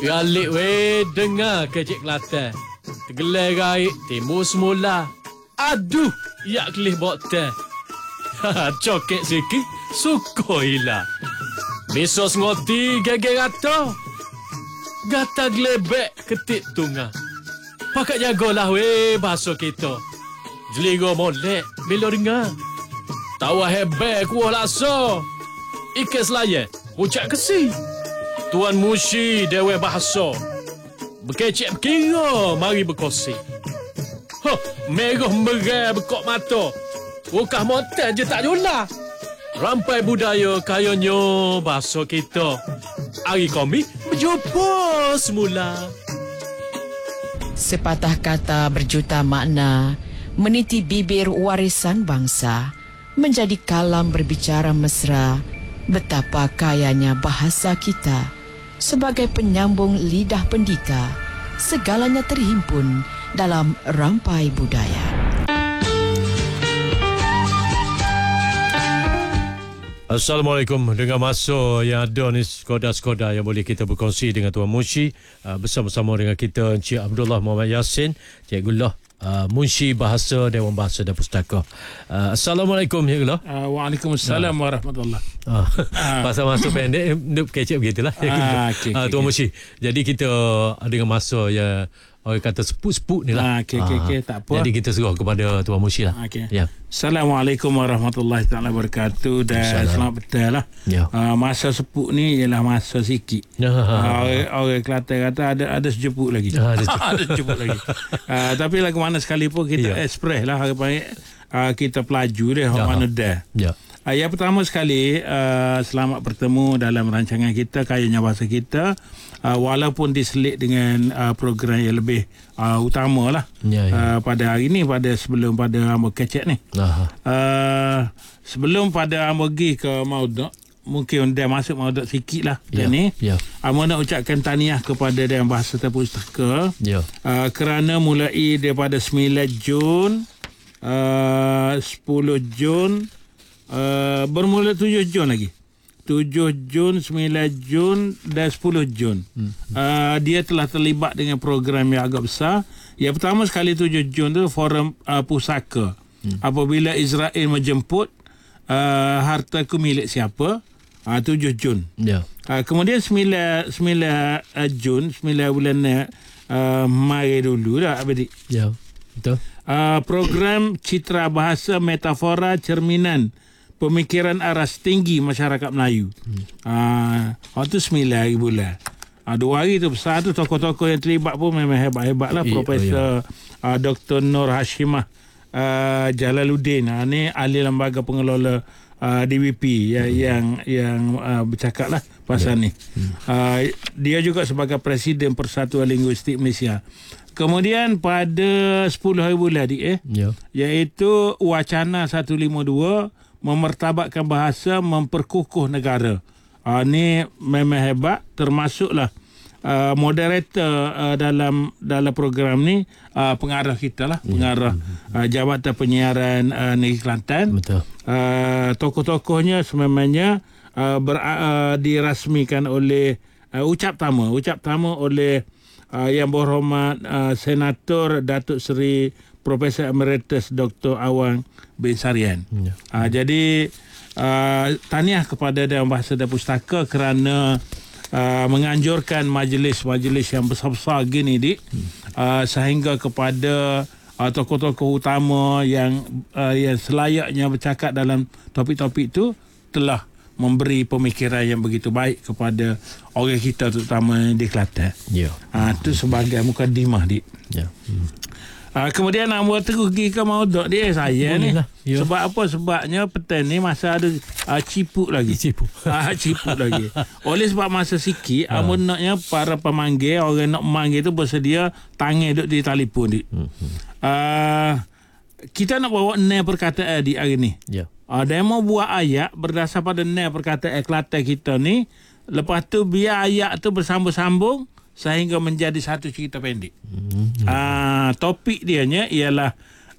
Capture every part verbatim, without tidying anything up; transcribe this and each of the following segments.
Galik weh, dengar kecik Kelantan. Tergelai gaik, timbul semula. Aduh, yak kelih boktan. Cokek sikit, suko hilang. Misos ngoti gege gata. Gata gelebek ketik tunggang. Pakat jagalah weh bahasa kita. Jeligo molek bila dengar. Tawa hebek kuah laksa. Ikan selaya, pucak kesi. Tuan Mushi dewa bahasa. Berkecek berkira, mari berkongsi. Huh, merah merah bekok mata. Ukah motel je tak jolah. Rampai budaya kayanya bahasa kita. Hari kami berjumpa semula. Sepatah kata berjuta makna meniti bibir warisan bangsa, menjadi kalam berbicara mesra. Betapa kayanya bahasa kita. Sebagai penyambung lidah pendita, segalanya terhimpun dalam rampai budaya. Assalamualaikum. Dengan masa yang ada ni, skoda-skoda yang boleh kita berkongsi dengan Tuan Munshi, uh, bersama-sama dengan kita Encik Abdullah Muhammad Yassin, Cikgu Lah, uh, Munshi Bahasa Dewan Bahasa dan Pustaka. Uh, Assalamualaikum Cikgu Lah. Uh, Waalaikumsalam uh. warahmatullahi. Uh, uh. Pasal masa pendek, duk kecek begitulah. Uh, okay, uh, okay, Tuan okay. Munshi, jadi kita dengan masa yang orang kata sepuk-sepuk ni lah. Ah, okay, okay, okay. Tak apa. Jadi kita serah kepada Tuan Munshi lah. Okay. Ya. Assalamualaikum warahmatullahi taala wabarakatuh dan Salam. Selamat petang lah. Ya. Uh, masa sepuk ni ialah masa sikit. Ya. Uh, orang, orang Kelantan kata ada ada sejepuk lagi. Ya, ada sejepuk. ada sejepuk lagi. Uh, tapi lagu mana sekalipun kita ya. Express lah. Hari baik uh, kita pelaju dia. Ya. Mana dah. Ya. Uh, yang pertama sekali, uh, selamat bertemu dalam rancangan kita, Kayanya Bahasa Kita. Uh, walaupun diselit dengan uh, program yang lebih uh, utama lah ya, ya. Uh, pada hari ni, pada sebelum pada hamba kecek ni. Uh, sebelum pada hamba pergi ke Maudok, mungkin dah masuk Maudok sikit lah ya, ni. Ya. Hamba nak ucapkan tahniah kepada Dewan Bahasa dan Pustaka ya. uh, kerana mulai daripada sembilan Jun, uh, sepuluh Jun, uh, bermula tujuh Jun lagi. tujuh Jun, sembilan Jun dan sepuluh Jun. Hmm. Uh, dia telah terlibat dengan program yang agak besar. Yang pertama sekali tujuh Jun tu forum uh, pusaka. Hmm. Apabila Israel menjemput uh, hartaku milik siapa? Uh, tujuh Jun. Yeah. Uh, kemudian sembilan Jun, sembilan bulan uh, Mei dulu dah adik. Ya. Yeah. Betul. Uh, program Citra Bahasa Metafora Cerminan Pemikiran Aras Tinggi Masyarakat Melayu. Hmm. Uh, waktu sembilan hari bulan. Uh, dua hari tu besar tu, tokoh-tokoh yang terlibat pun memang hebat-hebat lah. Eh, Profesor oh, ya. uh, Doktor Nur Hashimah uh, Jalaluddin. Uh, ni ahli lembaga pengelola uh, D W P ya, hmm. yang yang uh, bercakap lah pasal yeah. ni. Hmm. Uh, dia juga sebagai Presiden Persatuan Linguistik Malaysia. Kemudian pada sepuluh hari bulan dik, eh, yeah. iaitu Wacana seratus lima puluh dua, memertabatkan bahasa, memperkukuh negara. Uh, ni memang hebat, termasuklah uh, moderator uh, dalam dalam program ni uh, pengarah kita lah, pengarah uh, Jabatan Penyiaran uh, Negeri Kelantan. Betul. Uh, tokoh-tokohnya sememangnya uh, ber, uh, dirasmikan oleh uh, ucap tama, ucap tama oleh uh, Yang Berhormat uh, Senator Datuk Seri Profesor Emeritus Doktor Awang bin Sarian. Ya. Uh, jadi uh, tahniah kepada Dewan Bahasa dan Pustaka kerana uh, menganjurkan majlis-majlis yang besar-besar gini dik, hmm. uh, sehingga kepada uh, tokoh-tokoh utama yang uh, yang selayaknya bercakap dalam topik-topik itu telah memberi pemikiran yang begitu baik kepada orang kita, terutama di Kelantan. Ya. Uh, itu sebagai mukadimah dik. Ya. Hmm. Uh, kemudian nak buat terus pergi ke Maudok dia saya ni. Lah. Sebab apa? Sebabnya petang ni masa ada uh, cipuk lagi. Cipuk. Uh, cipuk lagi. Oleh sebab masa sikit, uh. amun naknya para pemanggil, orang nak memanggil tu bersedia tangan duduk di telefon dik. Hmm. Uh, kita nak bawa enam perkataan di hari ni. Ya. Yeah. Uh, dia mau buat ayat berdasar pada enam perkataan Kelantan kita ni. Lepas tu biar ayat tu bersambung-sambung sehingga menjadi satu cerita pendek. Hmm. Uh, topik dianya ialah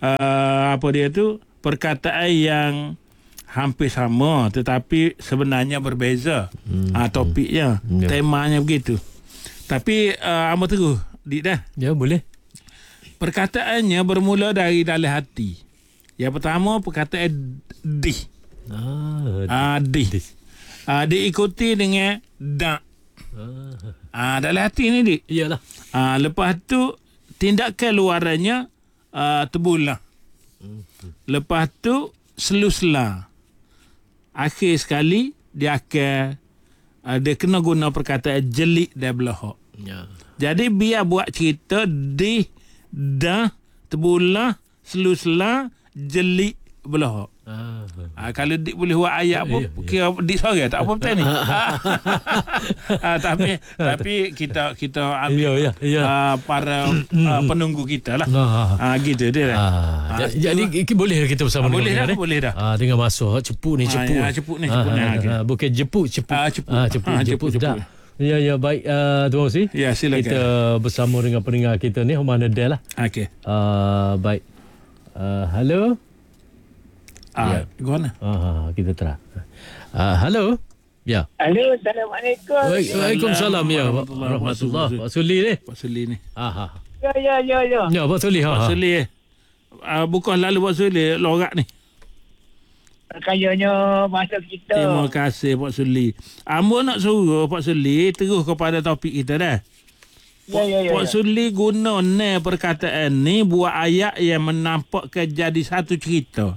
uh, apa dia tu, perkataan yang hampir sama tetapi sebenarnya berbeza. Hmm. Uh, topiknya, hmm. temanya begitu. Tapi uh, Amba terus, Dik dah. Ya, boleh. Perkataannya bermula dari dalam hati. Yang pertama perkataan di. Ah, Ah, di. Ah, diikuti dengan da. Ah, dalam hati ni, Dik. iyalah. Ah, lepas tu tindakan luarannya uh, terbulah. Lepas tu seluslah. Akhir sekali dia akan uh, dia kena guna perkataan jelik dan belahak. Ya. Jadi biar buat cerita di dah terbulah seluslah jelik belahak. Ah. Ah, kalau Dik boleh buat ayat apa, Ya, ya. kira Dik sorang tak apa betul ni. ah, tapi tapi kita kita ambil Ya, ya, ya. ah, para ah, penunggu kita lah. Ah. Ah, gitu dia. Ah, Ah, ja- jadi ki- boleh kita bersama Ah, dengan boleh pendengar, dah, eh? boleh dah. Ah, dengan masuk cepuk ni Ah, cepuk. ya, cepuk ni, cepuk ni, Ah, okey. ah, bukan jepuk cepuk. Ah, cepuk. Ah, cepuk, Ah, jepuk, cepuk, jepuk. cepuk. Ya, ya, baik. Uh, terima kasih. Ya, silakan. Kita bersama dengan pendengar kita ni, Humana Del lah. Okey. Uh, baik. Uh, hello. Ah, Ya. gimana? Ah, kita try. Uh, hello. Ya. Halo, Assalamualaikum. Baik, Waalaikumsalam ya. Warahmatullahi Rahmatullah. wabarakatuh. Pak Suli ni. Pak Suli ni. Ah, ah. Ya, ya, ya, ya. Ya, Pak Suli. Ha. Pak ha. Suli eh. Ah, bukan lalu Pak Suli, lorak ni. Kayanya masa kita. Terima kasih Pak Suli. Amba nak suruh Pak Suli terus kepada topik kita dah. Ya, ya, ya. Pak ya. Suli guna ni perkataan ni buat ayat yang menampakkan jadi satu cerita.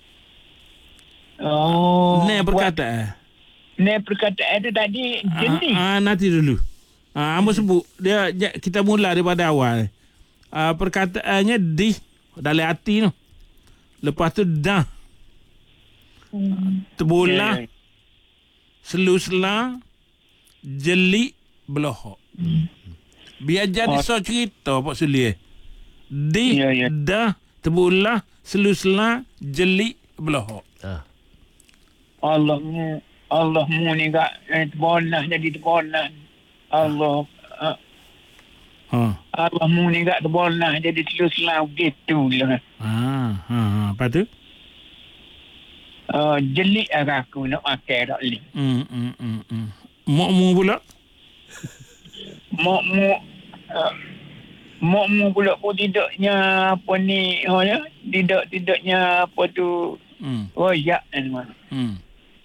Oh. Ni perkataan. Ni perkataan tu tadi jenis. Ah, ah, nanti dulu. Ah, Amba sebut dia, dia kita mula daripada awal. Ah, perkataannya di dalam hati tu. Lepas tu dah terbolah, Ya, ya. seluslah, jelik, belahak. Biar jadi Oh. so cerita Pak Suli eh. Di, Ya, ya. dah, terbolah, seluslah, jelik, belahak. Ah. Allahmu, Allahmu ni gak eh, terbonah jadi terbonah. Allah. Uh, Ha. Allahmu ni gak terbonah jadi teruslah begitu lah. Ha, ha, ha. Lepas tu? Uh, jelik lah aku nak pakai tak boleh. Hmm, hmm, hmm, hmm. Mokmu pula? Mokmu uh, Mokmu pula pun tidaknya apa ni, oh ya, tidak tidaknya apa tu Hmm, royak kan mana. hmm.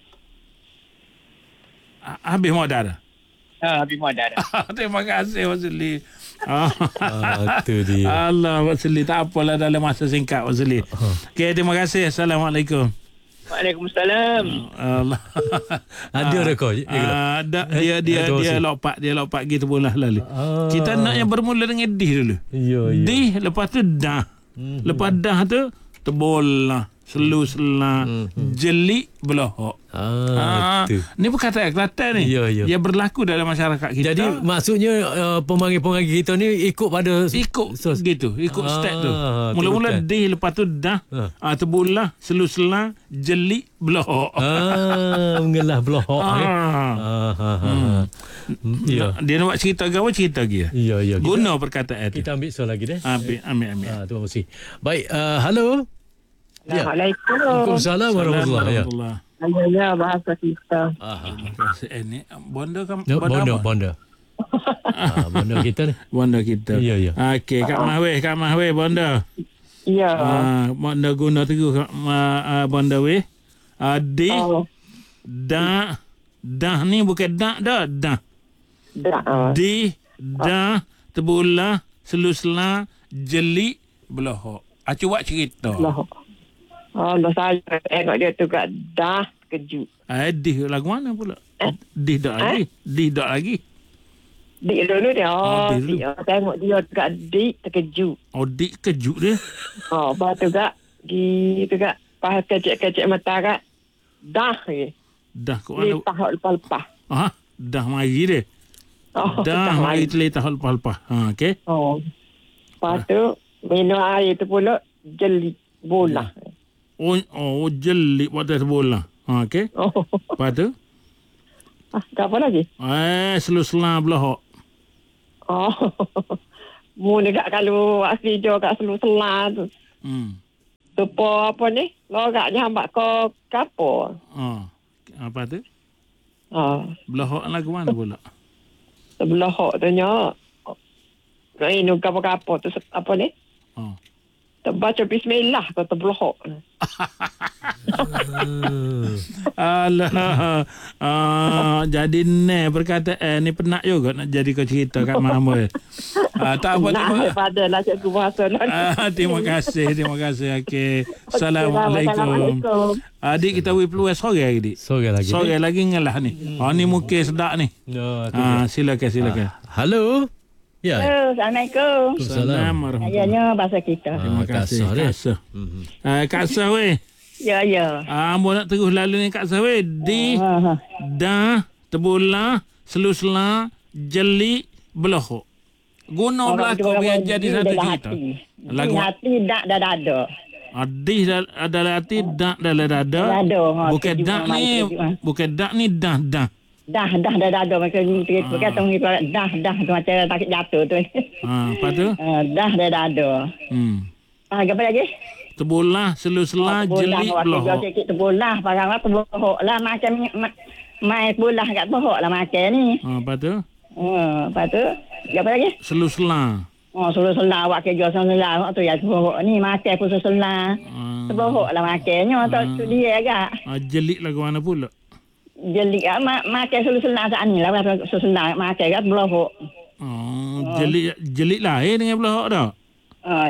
Ha- Habis modal dah? Ha, habis modal dah. Terima kasih Pak Suli. Ah. Ah, tu dia. Allah Pak Suli, tak apalah dalam masa singkat Pak Suli. Okey, terima kasih. Assalamualaikum. Waalaikumsalam. Allah. Ada dah kau. Ya, Ah, da, dia dia Eh, terima dia kasih. lompat, dia lompat gitu pula lalu. Ah. Kita nak yang bermula dengan di dulu. Ya, ya. Di lepas tu dah. Mhm. Lepas dah tu terbolah, seluslah, jelik, belahak. Ah, Ah, tu. ni perkataan Kelantan ni. Ya, ya. Yang berlaku dalam masyarakat kita. Jadi maksudnya uh, pemanggil-pemanggil kita ni ikut pada ikut so, gitu, ikut Ah, step tu. tu Mula-mula bukan. di, lepas tu dah, Ah. ah, terbolah, seluslah, jelik, belahak. Ah, mengelah belahak Ah. eh. Ah, ha, ha, ha. Ya. Dia nak buat cerita ke apa, cerita dia. Ya, ya. Kita, Guna perkataan tu. kita ambil soal lagi deh. Ambil, ambil, ambil. Ah, terima kasih. Baik, uh, halo. Ya. Assalamualaikum. Waalaikumsalam warahmatullahi ya. Warahmatullah. Ya, ya, bahasa kita. Ah, ha. Terima kasih. Eh, ni bonda kan? Ya, Bonda bonda, apa? bonda. Ah, bonda kita ni. Bonda kita. Ya, ya. Okey, Kak Mahweh, Kak Mahweh, bonda. Ya. Ah, bonda guna terus Kak Ma- ah, bonda weh. Ah, di, Oh, dah, dah ni bukan dah dah, dah. dah. ah. Di, dah, terbolah, seluslah, jelik, belahak. Ah, cuba cerita. Allah. Allah, saya tengok dia tu kat dah kejut. Ah, di lagu mana pula? Eh? Di dak lagi. Di dak lagi. Dik dulu dia. Oh, Oh, dik dulu. dik. Oh, tengok dia tu kat dik terkejut. Oh, di kejut dia. Oh, lepas tu kat di tu kat pas kecek-kecek mata kat dah ke. Dah kau mana? Lepas lepas-lepas. Ah, dah mari dia. Oh, Dah mari lagi. terletak lepas-lepas. Ha, okey. Oh. Lepas tu minum air tu pula jeli bola. Oh, oh jelik waktu bola. Ha, okey. Oh. Lepas tu, Ah, apa lagi? eh, seluslah belahak. Oh. Mu dekat kalau asli jo kat selu selah tu. Hmm. Tupo apa ni? Loraknya hambak ko kapo. Ha. Apa tu? Oh. Belahak lagu mana pula? Sebelah hok tu nya. Ini kapal-kapal tu apa ni? Oh. Terbaca bismillah kau terbelah hok. Alah. Ah, jadi ni perkataan ni penat juga nak jadi kau cerita kat Mama. Ah, tak apa Nak terima, daripada lah cikgu bahasa lah. ah, terima kasih, terima kasih. Okey. Assalamualaikum. Assalamualaikum. Adik kita wui peluang sore lagi dik. Sore lagi. Sore lagi ngalah ni. Oh ni mungkin sedap ni. No, tu Ah, dia. silakan silakan. Halo. Ya. Oh, Assalamualaikum. Waalaikumsalam. warahmatullahi. Ayahnya bahasa kita. Terima Ah, kasih. Kak Sah, Kak Sah. Ah, Kak Sah weh. Ya, ya. Ah, ambo nak terus lalu ni Kak Sah weh. Di Ha, ha. dah terbola selusla jeli belohok. Guna belakang biar jadi satu cerita. Lagu Hati dak dah ada. adih adalah hati dak dalam dada. Dada, ha, Bukan tu dak juga ni, maksud juga. bukan dak ni dah dah. Dah dah dah dah ada macam ni kita kata ni dah dah tu macam takut jatuh tu. Ah, apa tu? Ah, dah dah dah ada. Hmm. Ah, apa lagi? Terbola selusla jeli belohok. Sikit terbolah barang apa terbolah lah macam ma- mai bolah kat bohok lah makan ni. Ah, apa tu? Ha, lepas tu apa lagi? Selusla. Oh, suruh selah awak kerja selah tu ya bohok ni makan pun selah. Ah, Terbohok lah makannya tu tu dia agak. ah, jeli lagu mana pula? Jeli ah ma- makan suruh selah saat ni lah suruh selah makan kat bohok. Oh, jeli jeli lahir dengan belohok dah. Ah,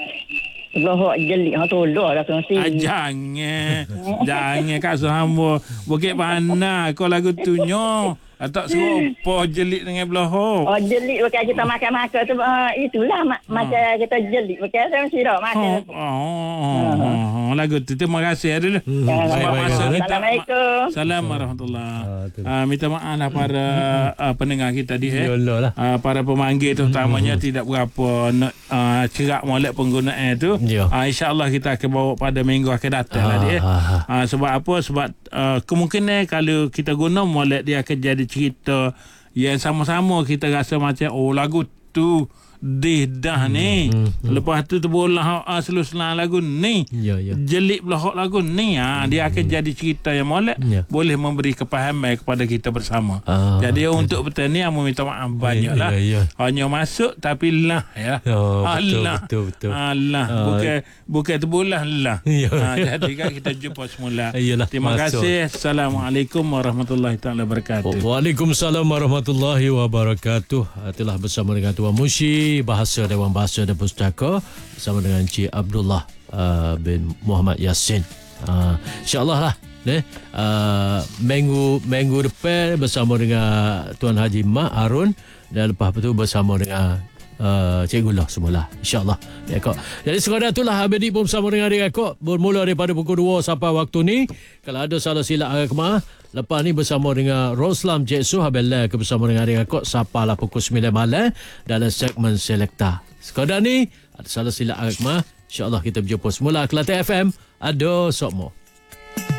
bohok jeli ha tolong dah tu si. Ah, jangan. Jangan Kak Sahambo. Bukit Pana kau lagu tu nyo. Tak serupa jelik dengan belohok. Oh, jeli bukan kita makan-makan tu uh, itulah ma- macam kita jeli bukan saya mesti dah makan. Oh, oh, oh, lagu tu terima kasih dulu. Baik, Sebab baik, masa baik. kita- Assalamualaikum. Assalamualaikum warahmatullahi. Ah, tu. Ah, minta maaf lah para ah, pendengar kita di eh. Yolah lah. Ah, para pemanggil terutamanya tidak berapa nak ah, cerak molek penggunaan tu. Ya. Ah, InsyaAllah kita akan bawa pada minggu akan datang lah dia. Ah, Ah, sebab apa? Sebab ah, kemungkinan kalau kita guna molek dia akan jadi cerita yang sama-sama kita rasa macam oh lagu tu dih dah ni. Hmm, Lepas tu terbolah ah, seluslah lagu ni. Ya, ya. Jelik belah lagu ni ah, dia akan jadi cerita yang molek Ya. boleh memberi kepahaman kepada kita bersama. Ah, Jadi untuk petani amo minta maaf banyak lah. ya, ya. Hanya masuk tapi lah ya. Oh, betul, Allah. betul, betul. Allah. Ah. Bukan bukan terbolah lah. Ya. Ah, jadi kan kita jumpa semula. Iyalah, Terima masuk. kasih. Assalamualaikum warahmatullahi taala wabarakatuh. Waalaikumsalam warahmatullahi wabarakatuh. Telah bersama dengan Tuan Mushi Bahasa Dewan Bahasa dan Pustaka bersama dengan Encik Abdullah uh, bin Muhammad Yassin. Uh, InsyaAllah lah. Ne? Uh, minggu minggu depan bersama dengan Tuan Haji Mak Harun dan lepas itu bersama dengan Uh, Cikgu lah semula InsyaAllah ya, kok. Jadi sekadar itulah Abedi pun bersama dengan adik kok bermula daripada pukul dua sampai waktu ni. Kalau ada salah silap agak kemah lepas ni bersama dengan Roslam Cik Su Habella ke bersama dengan adik kok sapalah pukul sembilan malam dalam segmen Selekta. Sekadar ni ada salah silap agak kemah InsyaAllah kita berjumpa semula Kelantan F M. Ado sokmo.